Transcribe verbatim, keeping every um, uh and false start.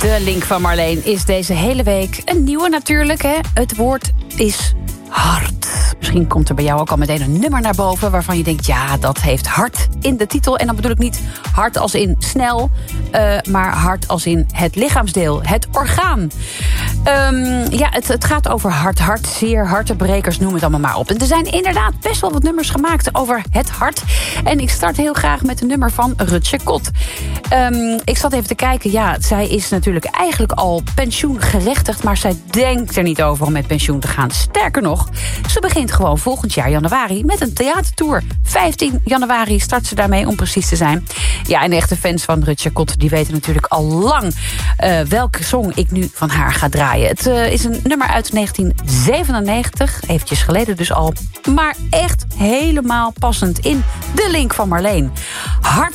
De link van Marleen is deze hele week een nieuwe natuurlijk. Hè? Het woord is hart. Misschien komt er bij jou ook al meteen een nummer naar boven waarvan je denkt, ja, dat heeft hart in de titel. En dan bedoel ik niet hart als in snel, uh, maar hart als in het lichaamsdeel, het orgaan. Um, ja, het, het gaat over hart, hart, zeer, hartenbrekers, noem het allemaal maar op. En er zijn inderdaad best wel wat nummers gemaakt over het hart. En ik start heel graag met een nummer van Rutje Kot. Um, ik zat even te kijken, ja, zij is natuurlijk eigenlijk al pensioengerechtigd, maar zij denkt er niet over om met pensioen te gaan. Sterker nog, ze begint gewoon volgend jaar januari met een theatertour. vijftien januari start ze daarmee, om precies te zijn. Ja, en de echte fans van Rutje Kot, die weten natuurlijk al lang uh, welke song ik nu van haar ga draaien. Het uh, is een nummer uit negentien zevenennegentig, eventjes geleden dus al, maar echt helemaal passend in de link van Marleen. Hart